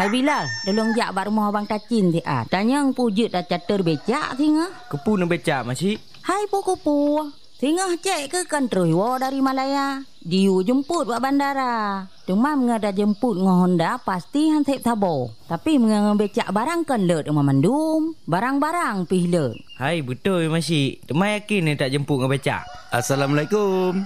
Hai Bilal, tolong jak bak rumah abang Tacin ti ah. Tanya pujut dah catur becak tinga. Kepu nak becak masih. Hai puku. Tinga cek ke kan terus dari Malaya. Diu jemput buat bandara. Cuma menga dah jemput dengan Honda pasti hansip sabo. Tapi menga becak barang kan let rumah mandum. Barang-barang pih let. Hai betul masih. Temai yakin ni tak jemput dengan becak. Assalamualaikum.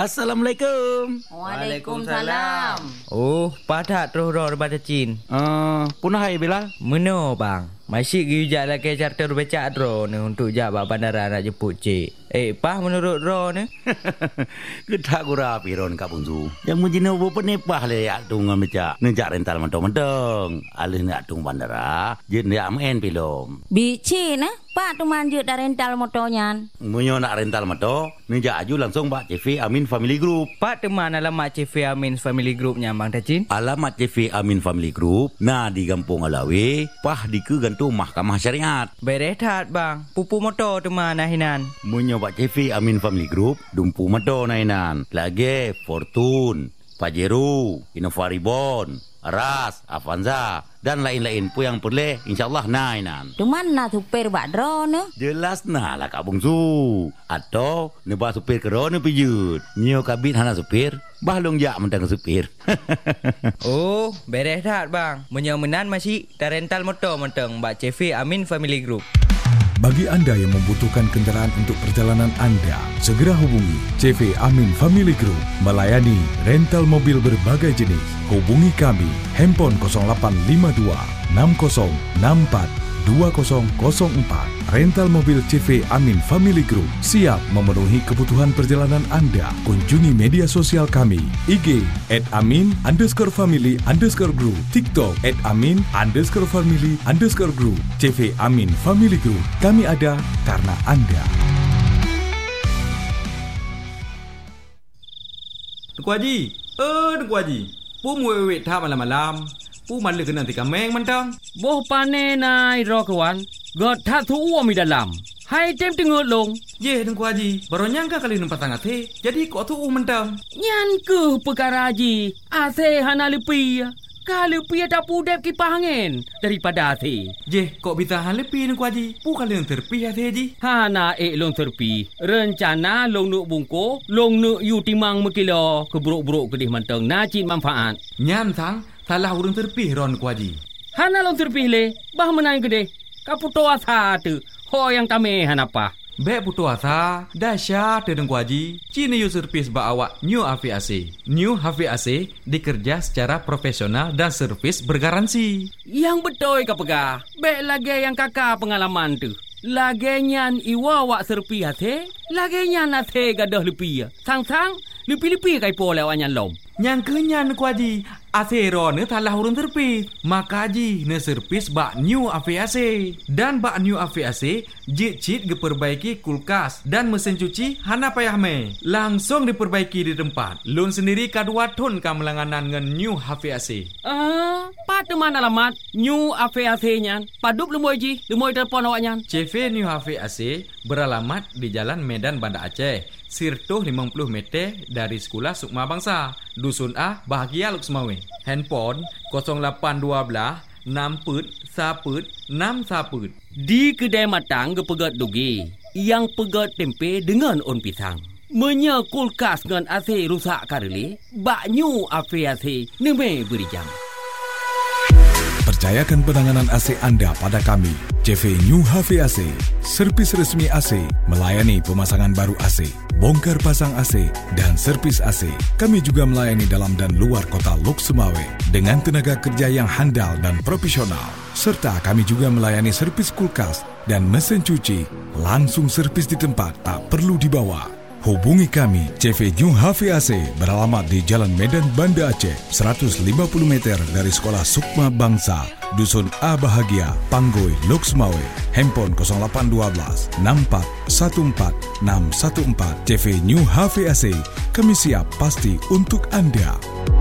Waalaikumsalam. Oh, padat terus roh daripada Cin. Punah hai Bilal. Meno bang. Masih gijak lagi charter becak ro ni untuk jak bak bandara nak jemput cik. Pah menurut ro ni. Ketak gura piron Kak Bungsu. Yang menjina apa nepah le yak tung becak. Nejak rental mentong-mentong. Alih nak tung bandara, je nak main pilom. Bici nah, Pak tu manjut dah rental motornya. Munyo nak rental motor, nejak aju langsung Pak CV Amin Family Group. Pak teman alamat CV Amin Family Groupnya Bang Tacin. Alamat CV Amin Family Group, nah di Kampung Alawi, pah di ke gantung Mahkamah Syariat. Berehat bang, pupu motor teman nahinan. Munyo Pak CV Amin Family Group, dumpu motor nahinan. Lagi Fortune, Pajero, Innova Reborn, Aras, Avanza dan lain-lain pun yang boleh insyaAllah nainan. Tu mana supir bak drone ne? Jelas nah lah Kak Bungsu. Atau nebah supir kerana pijut. Nyo kabit hana supir, bahlong jak mentang supir. Oh, beres dah bang. Menyomenan masih dah rental motor mentang Mbak CV Amin Family Group. Bagi anda yang membutuhkan kendaraan untuk perjalanan anda, segera hubungi CV Amin Family Group melayani rental mobil berbagai jenis. Hubungi kami, handphone 0852 6064 2004. Rental mobil CV Amin Family Group siap memenuhi kebutuhan perjalanan anda. Kunjungi media sosial kami, IG @amin_family_group, TikTok @amin_family_group. CV Amin Family Group, kami ada karena anda. Tuku Haji, Tuku Haji, pu muewek tak malam-malam. Pu malu kena nanti kameng mentang. Boh pane nai ro kawan. God tak tu mi dalam. Hai tem tengok long. Ye Tuku Haji, baru nyangka kali numpat tangan te. Jadi kok tu mentang. Nyan ke perkara Haji. Ase hana lepi. Kalau pi tak pudep kipas angin daripada ase. Je, kok bisa han lepi Tuku Haji. Pu kali yang terpi ase Haji. Hana long terpi. Rencana long nuk bungko, long nuk yu timang mekilo keburuk-buruk kedih mentang nacin manfaat. Nyan sang salah urang terpih ron Tuku Haji. Hana long terpih le, bah menang gede. Kaputo asa tu. Ho yang tame hanapa. Bek putu asa, dahsyat Tuku Haji. Cina yu servis ba awak New HVAC. New HVAC dikerja secara profesional dan servis bergaransi. Yang betul ka pegah. Bek lagi yang kakak pengalaman tu. Lagi nyan iwa wak serpi hati. Lagi nyan hati gadah lepi. Sang-sang lepi-lepi kai po lewat nyan lom. Yang kenyan Tuku Haji. Asero ne talah urun terpis. Maka Haji ne servis bak New HVAC. Dan bak New HVAC jit-jit diperbaiki kulkas dan mesin cuci hana payah me. Langsung diperbaiki di tempat. Lun sendiri kadua ton kamelanganan dengan New HVAC. Pada mana alamat New HVAC nyan? Padup lemoy Ji, lemoy telefon awak nyan. CV New HVAC beralamat di Jalan Medan Banda Aceh. Sirtuh 50 meter dari Sekolah Sukma Bangsa. Dusun A, Bahagia Luksmawe. Handphone 0812 6 Di kedai matang ke pegat dugi. Yang pegat tempe dengan on pisang. Menya kulkas dengan AC rusak kareli. Bak New HVAC neme beri jam. Percayakan penanganan AC anda pada kami, CV New HVAC, servis resmi AC, melayani pemasangan baru AC, bongkar pasang AC, dan servis AC. Kami juga melayani dalam dan luar kota Lok Sumawe dengan tenaga kerja yang handal dan profesional. Serta kami juga melayani servis kulkas dan mesin cuci, langsung servis di tempat, tak perlu dibawa. Hubungi kami, CV New HVAC beralamat di Jalan Medan Banda Aceh, 150 meter dari Sekolah Sukma Bangsa, Dusun A Bahagia, Panggoi, Lok Sumawe. Handphone 0812 6414 614. CV New HVAC, kami siap pasti untuk anda.